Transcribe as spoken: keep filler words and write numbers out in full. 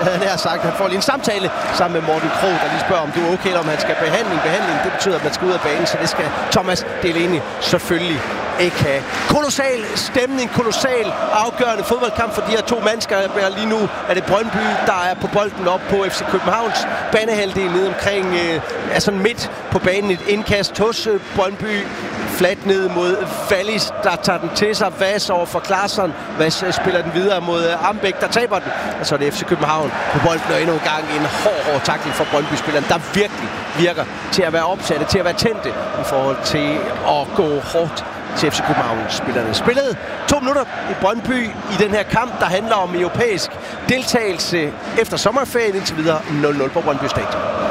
havde jeg sagt. Han får lige en samtale sammen med Morten Krog, der lige spørger, om du er okay, eller om han skal behandling. Behandling, det betyder, at man skal ud af banen, så det skal Thomas Delaney selvfølgelig ikke have. Kolossal stemning, kolossal afgørende fodboldkamp for de her to mennesker. Lige nu er det Brøndby, der er på bolden op på F C Københavns banehalvdel nede omkring, øh, altså midt på banen, et indkast hos øh, Brøndby. Flat ned mod Wallis, der tager den til sig. Vas over for Klaarsson. Vas øh, spiller den videre mod øh, Ambæk, der taber den. Og så er det F C København på bolden, og endnu en gang en hård, hård tackling for Brøndby-spilleren, der virkelig virker til at være opsatte, til at være tændte i forhold til at gå hårdt til F C København-spillerne. Spillede to minutter i Brøndby i den her kamp, der handler om europæisk deltagelse efter sommerferien, indtil videre nul nul på Brøndby Stadion.